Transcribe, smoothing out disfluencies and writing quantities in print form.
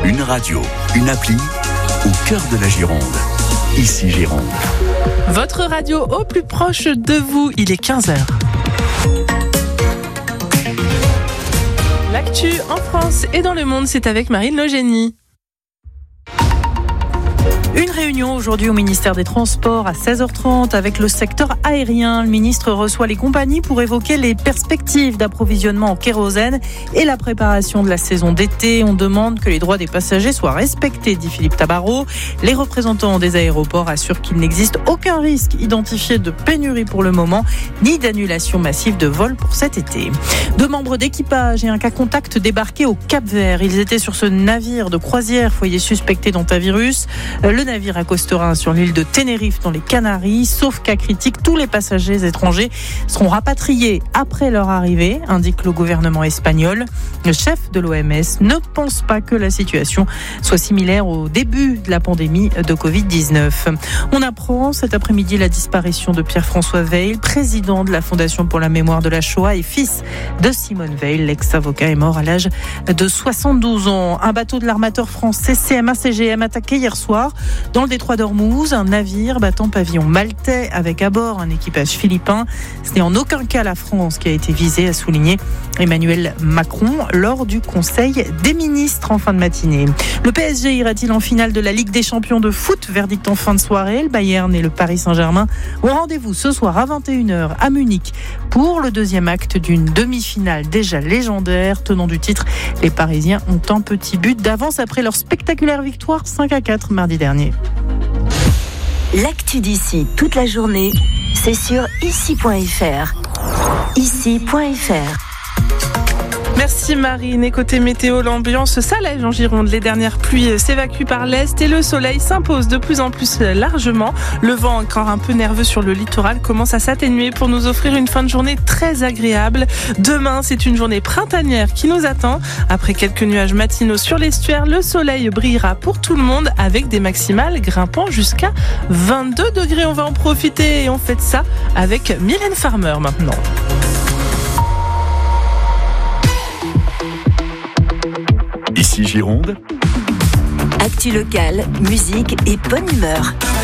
Une radio, une appli, au cœur de la Gironde. Ici Gironde. Votre radio au plus proche de vous, il est 15h. L'actu en France et dans le monde, c'est avec Marine Logénie. Une réunion aujourd'hui au ministère des Transports à 16h30 avec le secteur aérien. Le ministre reçoit les compagnies pour évoquer les perspectives d'approvisionnement en kérosène et la préparation de la saison d'été. On demande que les droits des passagers soient respectés, dit Philippe Tabarot. Les représentants des aéroports assurent qu'il n'existe aucun risque identifié de pénurie pour le moment, ni d'annulation massive de vols pour cet été. 2 membres d'équipage et un cas contact débarqués au Cap-Vert. Ils étaient sur ce navire de croisière, foyer suspecté d'hantavirus. Le navire accostera sur l'île de Tenerife dans les Canaries. Sauf cas critique, tous les passagers étrangers seront rapatriés après leur arrivée, indique le gouvernement espagnol. Le chef de l'OMS ne pense pas que la situation soit similaire au début de la pandémie de Covid-19. On apprend cet après-midi la disparition de Pierre-François Weil, président de la Fondation pour la mémoire de la Shoah et fils de Simone Weil. L'ex-avocat est mort à l'âge de 72 ans. Un bateau de l'armateur français CMA-CGM attaqué hier soir dans le détroit d'Ormuz, un navire battant pavillon maltais avec à bord un équipage philippin. Ce n'est en aucun cas la France qui a été visée, a souligné Emmanuel Macron lors du Conseil des ministres en fin de matinée. Le PSG ira-t-il en finale de la Ligue des champions de foot? Verdict en fin de soirée. Le Bayern et le Paris Saint-Germain ont rendez-vous ce soir à 21h à Munich pour le deuxième acte d'une demi-finale déjà légendaire. Tenant du titre, les Parisiens ont un petit but d'avance après leur spectaculaire victoire 5-4 mardi dernier. L'actu d'ici toute la journée, c'est sur ici.fr. Ici.fr. Merci Marine. Et côté météo, l'ambiance s'allège en Gironde. Les dernières pluies s'évacuent par l'est et le soleil s'impose de plus en plus largement. Le vent, encore un peu nerveux sur le littoral, commence à s'atténuer pour nous offrir une fin de journée très agréable. Demain, c'est une journée printanière qui nous attend. Après quelques nuages matinaux sur l'estuaire, le soleil brillera pour tout le monde avec des maximales grimpant jusqu'à 22 degrés. On va en profiter et on fait ça avec Mylène Farmer maintenant. Ici Gironde. Actu locale, musique et bonne humeur.